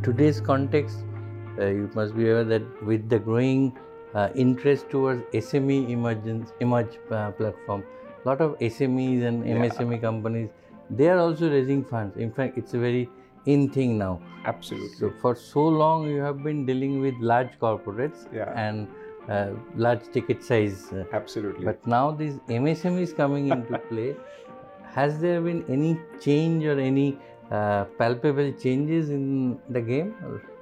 today's context, you must be aware that with the growing interest towards SME emerge platform, lot of SMEs and MSME companies, they are also raising funds. In fact, it's a very in thing now. Absolutely. So for so long you have been dealing with large corporates and large ticket size. Absolutely. But now these MSMEs coming into play. Has there been any change or any palpable changes in the game?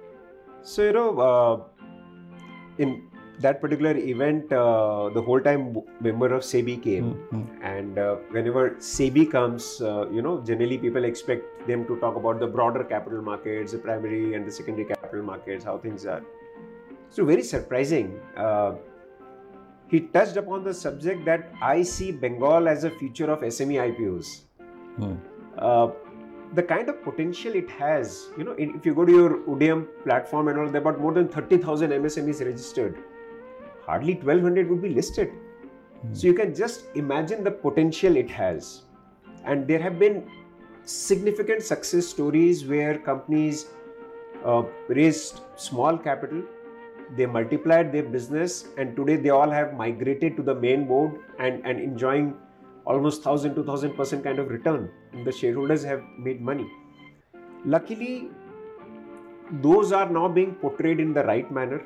So, in that particular event, the whole time member of SEBI came, and whenever SEBI comes, generally people expect them to talk about the broader capital markets, the primary and the secondary capital markets, how things are. So very surprising. He touched upon the subject that I see Bengal as a future of SME IPOs. The kind of potential it has, if you go to your Udyam platform and all, there are about more than 30,000 MSMEs registered. Hardly 1,200 would be listed. So you can just imagine the potential it has. And there have been significant success stories where companies raised small capital, they multiplied their business, and today they all have migrated to the main board and enjoying almost 1,000-2,000% kind of return, and the shareholders have made money. Luckily, those are now being portrayed in the right manner,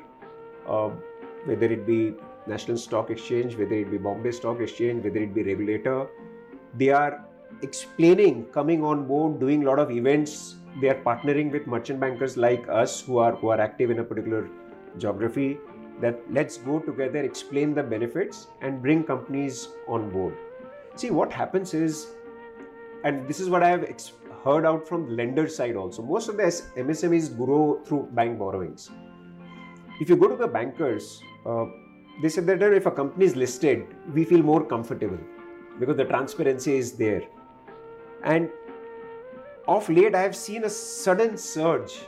whether it be National Stock Exchange, whether it be Bombay Stock Exchange, whether it be regulator. They are explaining, coming on board, doing a lot of events. They are partnering with merchant bankers like us who are active in a particular geography, that let's go together, explain the benefits and bring companies on board. See, what happens is, and this is what I have heard out from the lender side also, most of the MSMEs grow through bank borrowings. If you go to the bankers, they said that if a company is listed, we feel more comfortable because the transparency is there. And of late, I have seen a sudden surge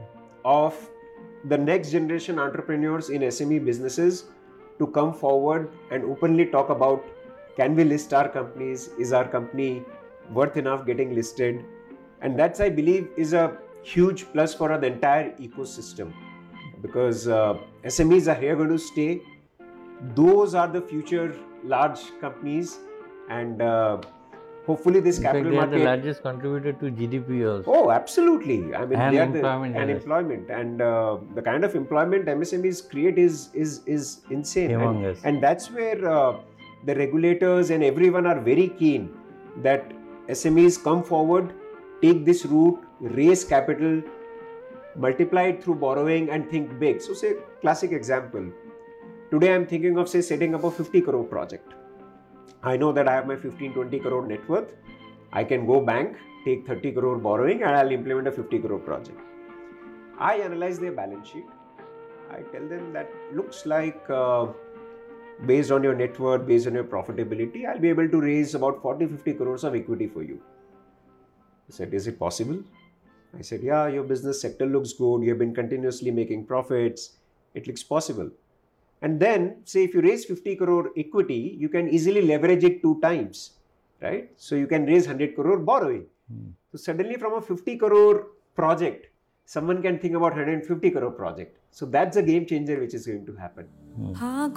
of the next generation entrepreneurs in SME businesses to come forward and openly talk about, can we list our companies? Is our company worth enough getting listed? And that's, I believe, is a huge plus for the entire ecosystem, because SMEs are here going to stay. Those are the future large companies, and hopefully this capital market... they are the largest contributor to GDP also. Oh, absolutely. I mean, and they are employment. And the kind of employment MSMEs create is insane. And that's where the regulators and everyone are very keen that SMEs come forward, take this route, raise capital, multiply it through borrowing and think big. So say, classic example. Today I'm thinking of, say, setting up a 50 crore project. I know that I have my 15-20 crore net worth. I can go bank, take 30 crore borrowing, and I'll implement a 50 crore project. I analyze their balance sheet. I tell them that looks like based on your net worth, based on your profitability, I'll be able to raise about 40-50 crores of equity for you. I said, is it possible? I said, yeah, your business sector looks good. You have been continuously making profits. It looks possible. And then, say, if you raise 50 crore equity, you can easily leverage it 2 times, right? So you can raise 100 crore borrowing. So suddenly from a 50 crore project, someone can think about 150 crore project. So that's a game changer which is going to happen.